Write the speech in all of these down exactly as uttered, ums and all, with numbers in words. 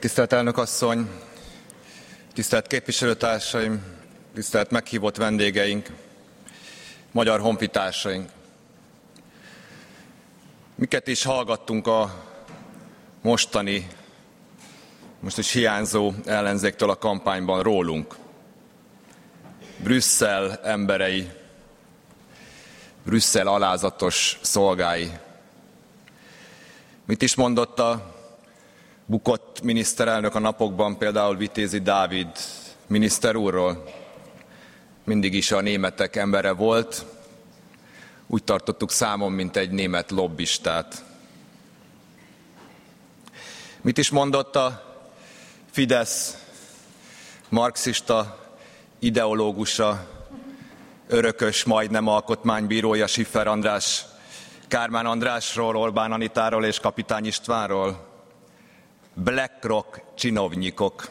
Tisztelt elnök asszony, tisztelt képviselőtársaim, tisztelt meghívott vendégeink, magyar honfitársaink! Miket is hallgattunk a mostani, most is hiányzó ellenzéktől a kampányban rólunk? Brüsszel emberei, Brüsszel alázatos szolgái. Mit is mondott a bukott miniszterelnök a napokban, például Vitézi Dávid miniszter úrról? Mindig is a németek embere volt, úgy tartottuk számon, mint egy német lobbistát. Mit is mondott a Fidesz marxista ideológusa, örökös, majdnem alkotmánybírója Schiffer András, Kármán Andrásról, Orbán Anitáról és Kapitány Istvánról? BlackRock csinovnyikok.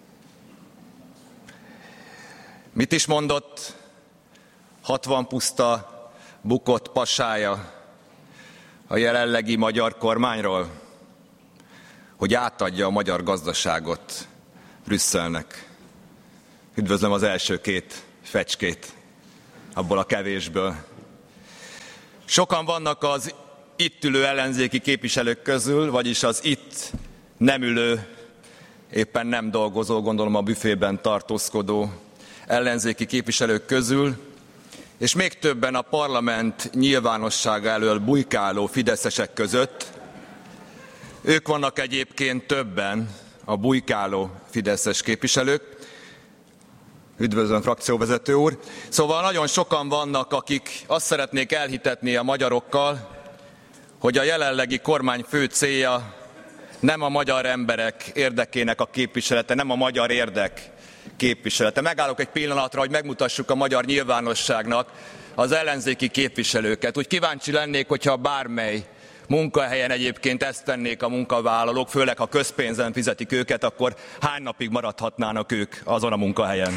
Mit is mondott hatvan puszta bukott pasája a jelenlegi magyar kormányról? Hogy átadja a magyar gazdaságot Brüsszelnek. Üdvözlöm az első két fecskét abból a kevésből. Sokan vannak az itt ülő ellenzéki képviselők közül, vagyis az itt nem ülő, éppen nem dolgozó, gondolom a büfében tartózkodó ellenzéki képviselők közül, és még többen a parlament nyilvánossága elől bujkáló fideszesek között. Ők vannak egyébként többen, a bujkáló fideszes képviselők. Üdvözlöm, frakcióvezető úr! Szóval nagyon sokan vannak, akik azt szeretnék elhitetni a magyarokkal, hogy a jelenlegi kormány fő célja nem a magyar emberek érdekének a képviselete, nem a magyar érdek képviselete. Megállok egy pillanatra, hogy megmutassuk a magyar nyilvánosságnak az ellenzéki képviselőket. Úgy kíváncsi lennék, hogyha bármely munkahelyen egyébként ezt tennék a munkavállalók, főleg ha közpénzen fizetik őket, akkor hány napig maradhatnának ők azon a munkahelyen?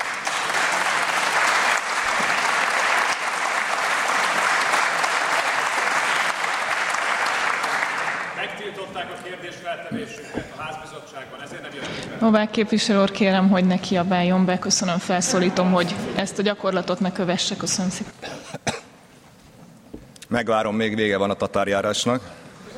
Megtiltották a kérdésfeltevésünket a házbizottságban, ezért nem jöttünk el. Novák képviselő úr, kérem, hogy ne kiabáljon be. Köszönöm, felszólítom, hogy ezt a gyakorlatot ne kövesse. Köszönöm szépen. Megvárom, még vége van a tatárjárásnak.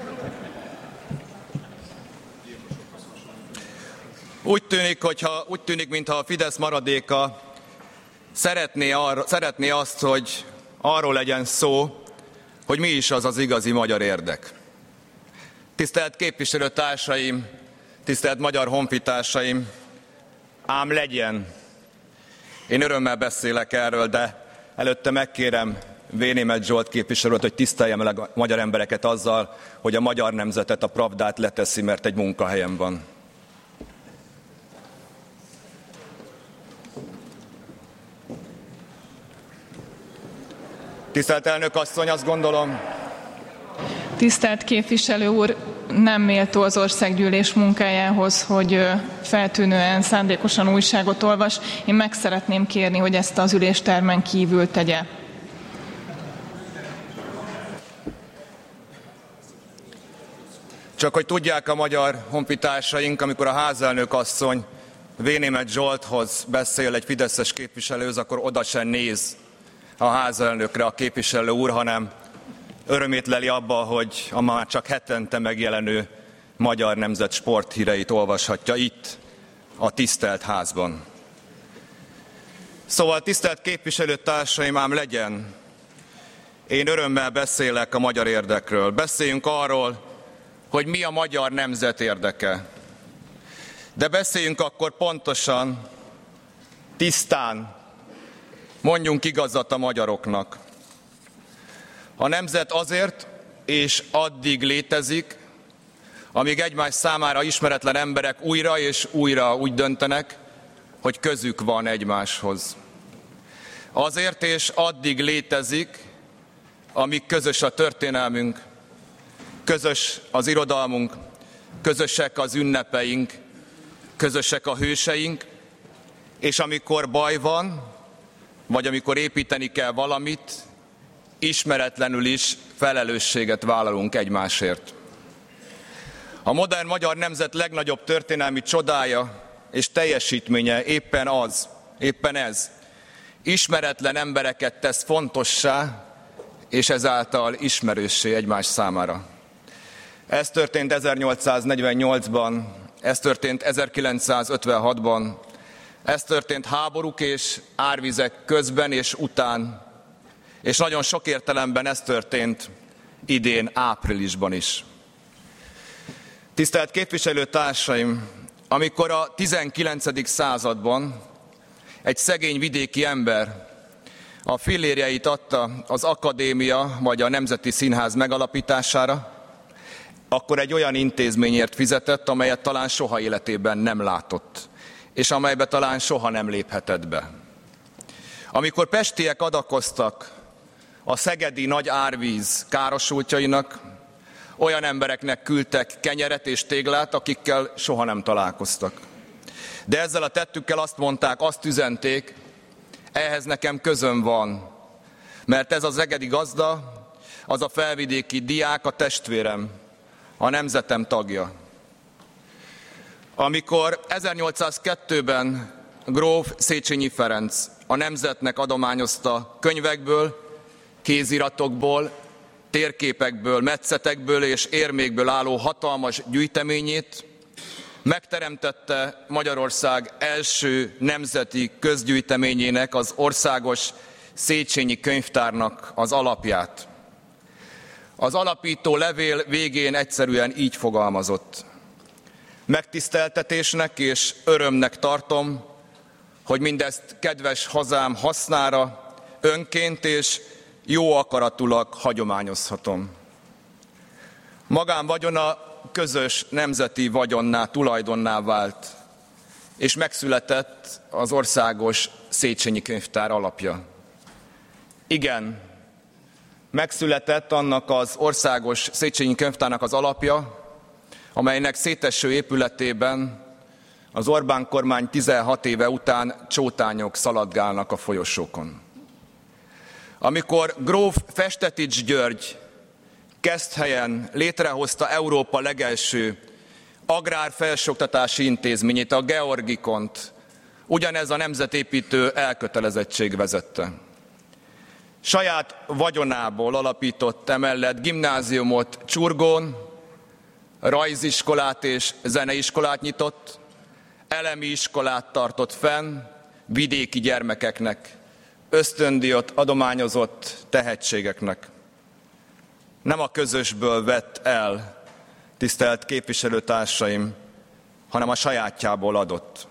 Úgy tűnik, hogyha, úgy tűnik, mintha a Fidesz maradéka szeretné, arra, szeretné azt, hogy arról legyen szó, hogy mi is az az igazi magyar érdek. Tisztelt képviselőtársaim, tisztelt magyar honfitársaim, ám legyen. Én örömmel beszélek erről, de előtte megkérem Vénémet Zsolt képviselőt, hogy tisztelje meg a magyar embereket azzal, hogy a magyar nemzetet, a Pravdát leteszi, mert egy munkahelyen van. Tisztelt elnök asszony, azt gondolom... Tisztelt képviselő úr, nem méltó az országgyűlés munkájához, hogy feltűnően, szándékosan újságot olvas. Én meg szeretném kérni, hogy ezt az üléstermen kívül tegye. Csak hogy tudják a magyar honfitársaink, amikor a házelnök asszony Vénémet Zsolthoz beszél egy fideszes képviselőhöz, akkor oda sem néz a házelnökre a képviselő úr, hanem örömét leli abba, hogy a már csak hetente megjelenő Magyar Nemzet sporthíreit olvashatja itt, a tisztelt házban. Szóval tisztelt képviselőtársaim, ám legyen. Én örömmel beszélek a magyar érdekről. Beszéljünk arról, hogy mi a magyar nemzet érdeke. De beszéljünk akkor pontosan, tisztán, mondjunk igazat a magyaroknak. A nemzet azért és addig létezik, amíg egymás számára ismeretlen emberek újra és újra úgy döntenek, hogy közük van egymáshoz. Azért és addig létezik, amíg közös a történelmünk, közös az irodalmunk, közösek az ünnepeink, közösek a hőseink, és amikor baj van, vagy amikor építeni kell valamit, ismeretlenül is felelősséget vállalunk egymásért. A modern magyar nemzet legnagyobb történelmi csodája és teljesítménye éppen az, éppen ez. Ismeretlen embereket tesz fontossá, és ezáltal ismerőssé egymás számára. Ez történt ezernyolcszáznegyvennyolcban, ez történt ezerkilencszázötvenhatban, ez történt háborúk és árvizek közben és után, és nagyon sok értelemben ez történt idén áprilisban is. Tisztelt képviselőtársaim, amikor a tizenkilencedik században egy szegény vidéki ember a fillérjeit adta az akadémia vagy a Nemzeti Színház megalapítására, akkor egy olyan intézményért fizetett, amelyet talán soha életében nem látott, és amelybe talán soha nem léphetett be. Amikor pestiek adakoztak a szegedi nagy árvíz károsultjainak, olyan embereknek küldtek kenyeret és téglát, akikkel soha nem találkoztak. De ezzel a tettükkel azt mondták, azt üzenték, ehhez nekem közöm van, mert ez az egedi gazda, az a felvidéki diák, a testvérem, a nemzetem tagja. Amikor ezernyolcszázkettőben gróf Széchenyi Ferenc a nemzetnek adományozta könyvekből, kéziratokból, térképekből, metszetekből és érmékből álló hatalmas gyűjteményét, megteremtette Magyarország első nemzeti közgyűjteményének, az Országos Széchenyi Könyvtárnak az alapját. Az alapító levél végén egyszerűen így fogalmazott. Megtiszteltetésnek és örömnek tartom, hogy mindezt kedves hazám hasznára, önként és jó akaratulag hagyományozhatom. Magánvagyona közös nemzeti vagyonná, tulajdonná vált, és megszületett az Országos Széchenyi Könyvtár alapja. Igen, megszületett annak az Országos Széchenyi Könyvtárnak az alapja, amelynek széteső épületében az Orbán kormány tizenhat éve után csótányok szaladgálnak a folyosókon. Amikor gróf Festetics György Keszthelyen létrehozta Európa legelső agrárfelsőoktatási intézményét, a Georgikont, ugyanez a nemzetépítő elkötelezettség vezette. Saját vagyonából alapított emellett gimnáziumot Csurgón, rajziskolát és zeneiskolát nyitott, elemi iskolát tartott fenn vidéki gyermekeknek, ösztöndíjat adományozott tehetségeknek. Nem a közösből vett el, tisztelt képviselőtársaim, hanem a sajátjából adott.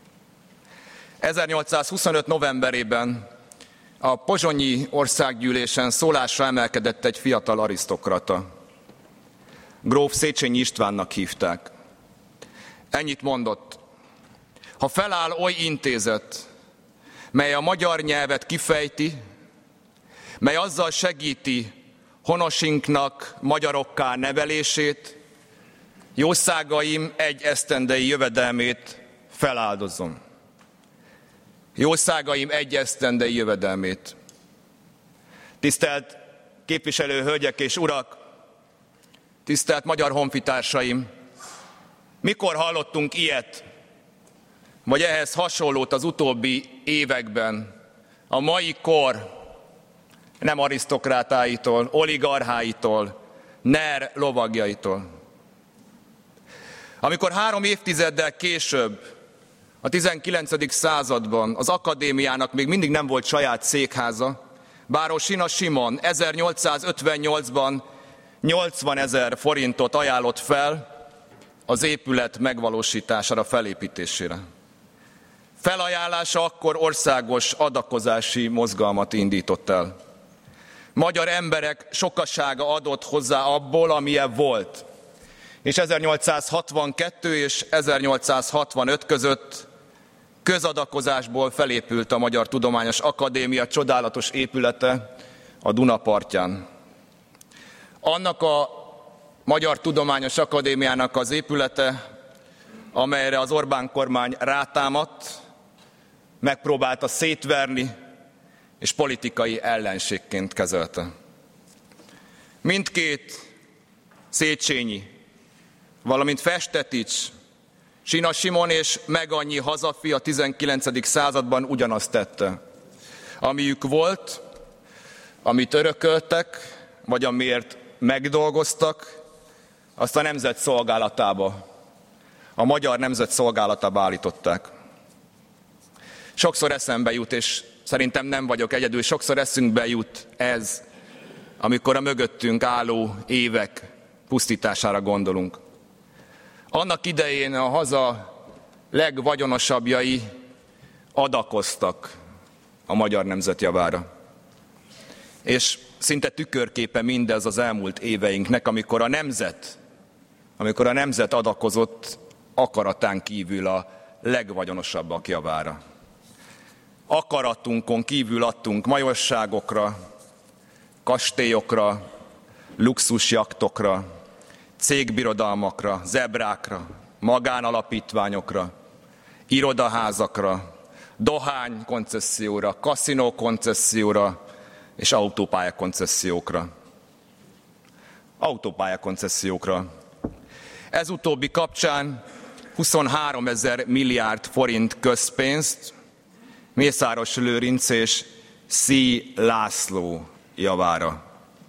ezernyolcszázhuszonöt novemberében a pozsonyi országgyűlésen szólásra emelkedett egy fiatal arisztokrata. Gróf Széchenyi Istvánnak hívták. Ennyit mondott: ha feláll oly intézet, mely a magyar nyelvet kifejti, mely azzal segíti honosinknak magyarokká nevelését, jószágaim egy esztendei jövedelmét feláldozom. Jószágaim egy esztendei jövedelmét. Tisztelt képviselő hölgyek és urak, tisztelt magyar honfitársaim, mikor hallottunk ilyet, vagy ehhez hasonlót az utóbbi években, a mai kor nem arisztokrátáitól, oligarcháitól, NER lovagjaitól? Amikor három évtizeddel később, a tizenkilencedik században az akadémiának még mindig nem volt saját székháza, bár Sina Simon ezernyolcszázötvennyolcban nyolcvanezer forintot ajánlott fel az épület megvalósítására, felépítésére. Felajánlása akkor országos adakozási mozgalmat indított el. Magyar emberek sokasága adott hozzá abból, amilyen volt. És ezernyolcszázhatvankettő és ezernyolcszázhatvanöt között közadakozásból felépült a Magyar Tudományos Akadémia csodálatos épülete a Duna partján. Annak a Magyar Tudományos Akadémiának az épülete, amelyre az Orbán kormány rátámadt, megpróbálta szétverni, és politikai ellenségként kezelte. Mindkét Széchenyi, valamint Festetics, Sina Simon és Megannyi hazafi a tizenkilencedik században ugyanazt tette. Amiük volt, amit örököltek, vagy amiért megdolgoztak, azt a nemzet szolgálatába, a magyar nemzet szolgálatába állították. Sokszor eszembe jut, és szerintem nem vagyok egyedül, sokszor eszünkbe jut ez, amikor a mögöttünk álló évek pusztítására gondolunk. Annak idején a haza legvagyonosabbjai adakoztak a magyar nemzet javára. És szinte tükörképe mindez az elmúlt éveinknek, amikor a nemzet, amikor a nemzet adakozott akaratán kívül a legvagyonosabbak javára. Akaratunkon kívül adtunk majosságokra, kastélyokra, luxusjaktokra, cégbirodalmakra, zebrákra, magánalapítványokra, irodaházakra, dohány koncesszióra, kaszinó koncesszióra és autópálya koncessziókra. Autópálya koncessziókra. Ez utóbbi kapcsán huszonháromezer milliárd forint közpénzt Mészáros Lőrinc és Szí László javára.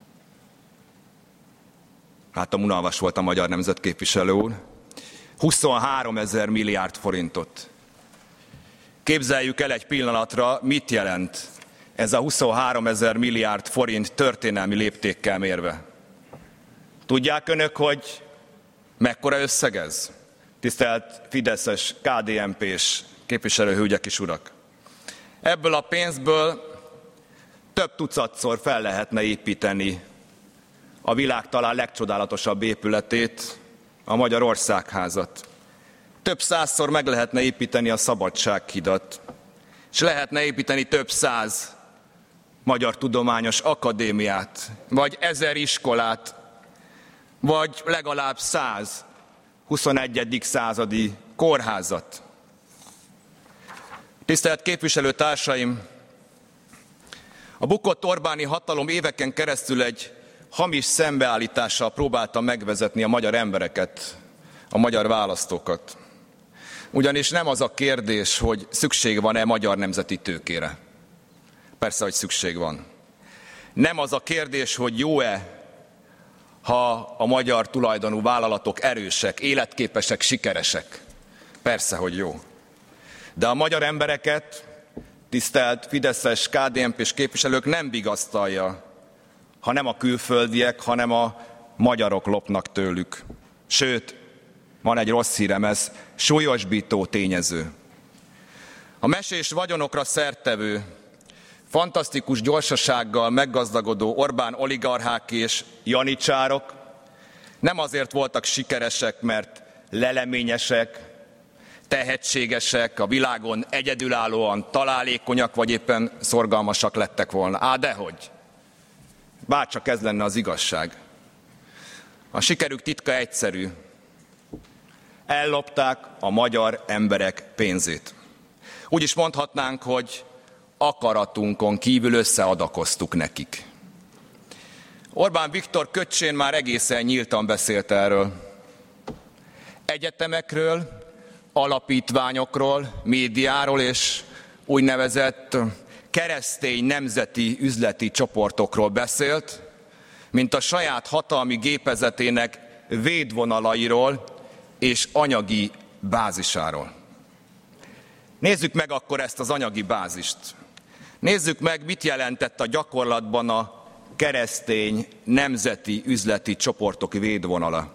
Hát a unalmas volt a magyar nemzetképviselő úr. huszonháromezer milliárd forintot. Képzeljük el egy pillanatra, mit jelent ez a huszonháromezer milliárd forint történelmi léptékkel mérve. Tudják önök, hogy mekkora összeg ez? Tisztelt fideszes, ká dé en pés képviselőhölgyek és urak! Ebből a pénzből több tucatszor fel lehetne építeni a világ talán legcsodálatosabb épületét, a Magyar Országházat. Több százszor meg lehetne építeni a Szabadsághidat, és lehetne építeni több száz magyar tudományos akadémiát, vagy ezer iskolát, vagy legalább száz huszonegyedik századi kórházat. Tisztelt képviselőtársaim! A bukott Orbáni hatalom éveken keresztül egy hamis szembeállítással próbálta megvezetni a magyar embereket, a magyar választókat. Ugyanis nem az a kérdés, hogy szükség van-e magyar nemzeti tőkére. Persze, hogy szükség van. Nem az a kérdés, hogy jó-e, ha a magyar tulajdonú vállalatok erősek, életképesek, sikeresek. Persze, hogy jó. De a magyar embereket, tisztelt fideszes, ká dé en pés képviselők, nem vigasztalja, ha nem a külföldiek, hanem a magyarok lopnak tőlük. Sőt, van egy rossz hírem, ez súlyosbító tényező. A mesés vagyonokra szerttevő, fantasztikus gyorsasággal meggazdagodó Orbán oligarchák és janicsárok nem azért voltak sikeresek, mert leleményesek, tehetségesek, a világon egyedülállóan találékonyak, vagy éppen szorgalmasak lettek volna. Á, dehogy! Bárcsak ez lenne az igazság. A sikerük titka egyszerű. Ellopták a magyar emberek pénzét. Úgy is mondhatnánk, hogy akaratunkon kívül összeadakoztuk nekik. Orbán Viktor Köcsén már egészen nyíltan beszélt erről. Egyetemekről, alapítványokról, médiáról és úgynevezett keresztény nemzeti üzleti csoportokról beszélt, mint a saját hatalmi gépezetének védvonalairól és anyagi bázisáról. Nézzük meg akkor ezt az anyagi bázist. Nézzük meg, mit jelentett a gyakorlatban a keresztény nemzeti üzleti csoportok védvonala.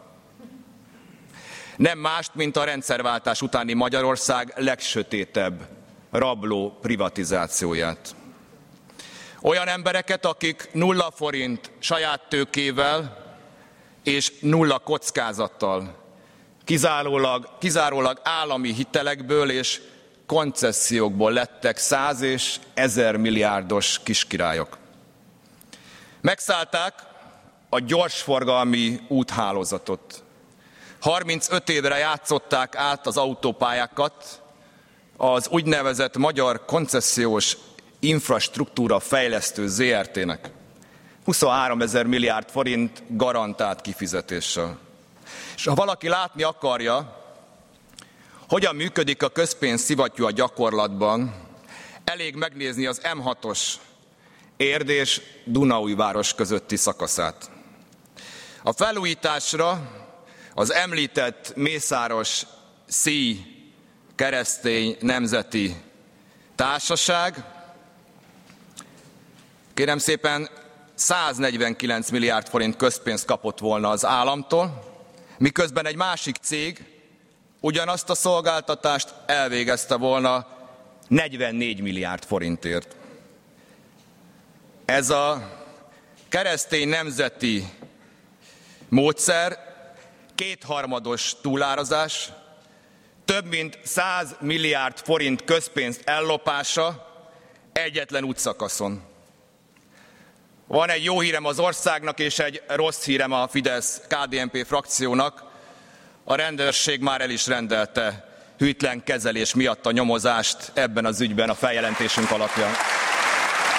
Nem mást, mint a rendszerváltás utáni Magyarország legsötétebb rabló privatizációját. Olyan embereket, akik nulla forint saját tőkével és nulla kockázattal, kizárólag, kizárólag állami hitelekből és koncessziókból lettek száz és ezer milliárdos kiskirályok. Megszállták a gyorsforgalmi úthálózatot. harmincöt évre játszották át az autópályákat az úgynevezett Magyar Koncesziós Infrastruktúra Fejlesztő zé er té-nek. huszonháromezer milliárd forint garantált kifizetéssel. És ha valaki látni akarja, hogyan működik a közpénz szivattyú a gyakorlatban, elég megnézni az M hatos Érd és Dunaújváros közötti szakaszát. A felújításra az említett Mészáros Szíj Keresztény Nemzeti Társaság, kérem szépen, száznegyvenkilenc milliárd forint közpénzt kapott volna az államtól, miközben egy másik cég ugyanazt a szolgáltatást elvégezte volna negyvennégy milliárd forintért. Ez a keresztény nemzeti módszer kétharmados túlárazás, több mint száz milliárd forint közpénzt ellopása egyetlen útszakaszon. Van egy jó hírem az országnak, és egy rossz hírem a Fidesz-ká dé en pé frakciónak. A rendőrség már el is rendelte hűtlen kezelés miatt a nyomozást ebben az ügyben a feljelentésünk alapján.